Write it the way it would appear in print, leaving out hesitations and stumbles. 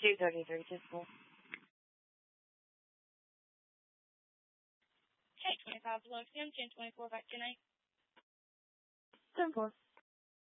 233 to school. Okay, 25 below 10, 1024 back to 8. 10-4.